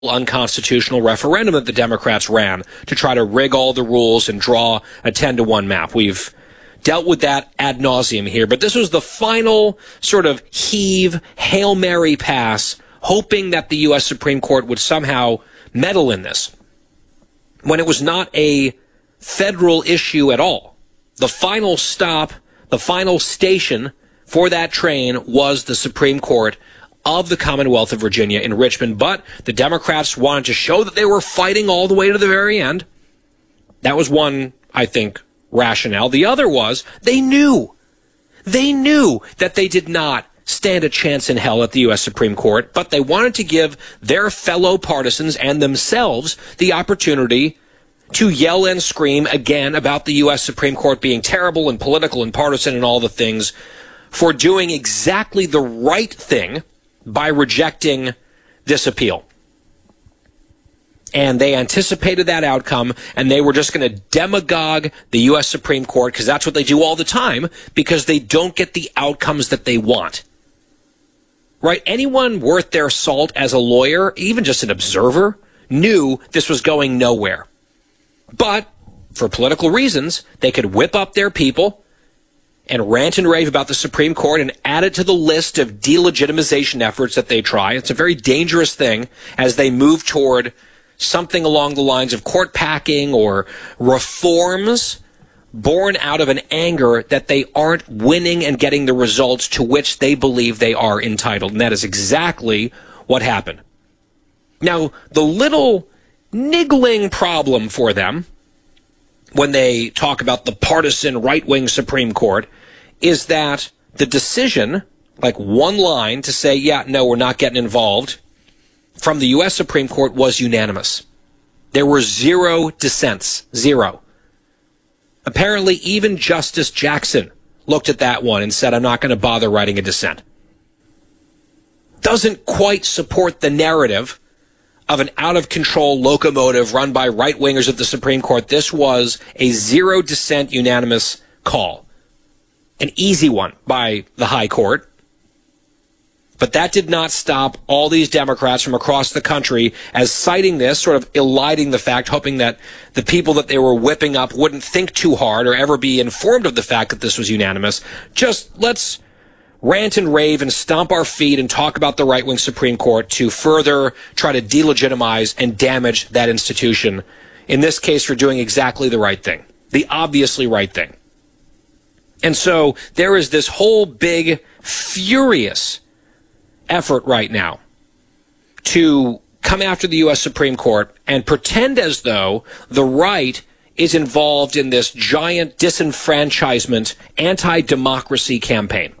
unconstitutional referendum that the Democrats ran to try to rig all the rules and draw a 10-to-1 map. We've dealt with that ad nauseum here, but this was the final sort of Hail Mary pass, hoping that the U.S. Supreme Court would somehow meddle in this, when it was not a federal issue at all. The final stop, the final station for that train was the Supreme Court of the Commonwealth of Virginia in Richmond. But the Democrats wanted to show that they were fighting all the way to the very end. That was one, I think, rationale. The other was they knew that they did not stand a chance in hell at the U.S. Supreme Court, but they wanted to give their fellow partisans and themselves the opportunity to yell and scream again about the U.S. Supreme Court being terrible and political and partisan and all the things, for doing exactly the right thing by rejecting this appeal. And they anticipated that outcome, and they were just going to demagogue the U.S. Supreme Court, because that's what they do all the time, because they don't get the outcomes that they want. Right? Anyone worth their salt as a lawyer, even just an observer, knew this was going nowhere. But for political reasons, they could whip up their people and rant and rave about the Supreme Court and add it to the list of delegitimization efforts that they try. It's a very dangerous thing as they move toward something along the lines of court packing or reforms born out of an anger that they aren't winning and getting the results to which they believe they are entitled. And that is exactly what happened. Now, the little niggling problem for them when they talk about the partisan right-wing Supreme Court is that the decision, like one line to say, yeah, no, we're not getting involved, from the U.S. Supreme Court was unanimous. There were 0 dissents. 0. Apparently, even Justice Jackson looked at that one and said, I'm not going to bother writing a dissent. Doesn't quite support the narrative of an out-of-control locomotive run by right-wingers of the Supreme Court. This was a 0 dissent unanimous call. An easy one by the High Court. But that did not stop all these Democrats from across the country as citing this, sort of eliding the fact, hoping that the people that they were whipping up wouldn't think too hard or ever be informed of the fact that this was unanimous. Just let's rant and rave and stomp our feet and talk about the right-wing Supreme Court to further try to delegitimize and damage that institution, in this case for doing exactly the right thing, the obviously right thing. And so there is this whole big, furious effort right now to come after the U.S. Supreme Court and pretend as though the right is involved in this giant disenfranchisement, anti-democracy campaign.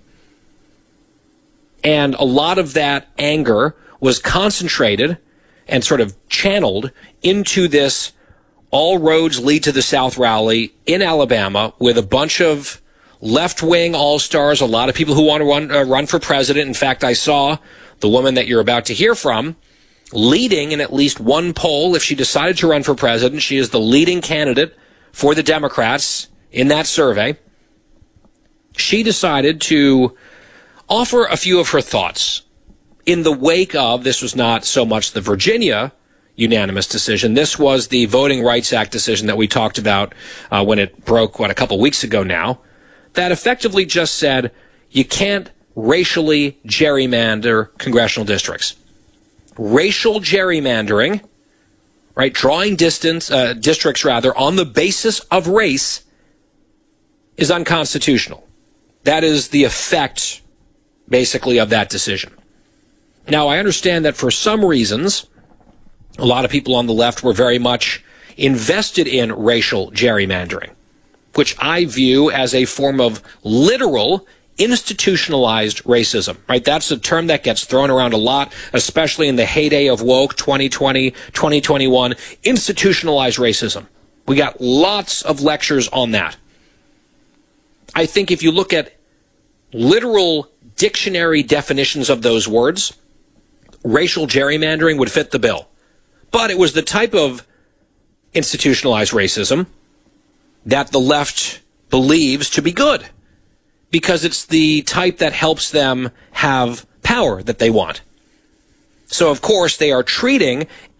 And a lot of that anger was concentrated and sort of channeled into this All Roads Lead to the South rally in Alabama with a bunch of left-wing all-stars, a lot of people who want to run for president. In fact, I saw the woman that you're about to hear from leading in at least one poll. If she decided to run for president, she is the leading candidate for the Democrats in that survey. She decided to offer a few of her thoughts in the wake of, this was not so much the Virginia unanimous decision, this was the Voting Rights Act decision that we talked about when it broke, a couple weeks ago now, that effectively just said you can't racially gerrymander congressional districts. Racial gerrymandering, right, drawing districts on the basis of race is unconstitutional. That is the effect, basically, of that decision. Now, I understand that for some reasons, a lot of people on the left were very much invested in racial gerrymandering, which I view as a form of literal institutionalized racism, right? That's a term that gets thrown around a lot, especially in the heyday of woke 2020, 2021, institutionalized racism. We got lots of lectures on that. I think if you look at literal dictionary definitions of those words, racial gerrymandering would fit the bill. But it was the type of institutionalized racism that the left believes to be good, because it's the type that helps them have power that they want. So, of course, they are treating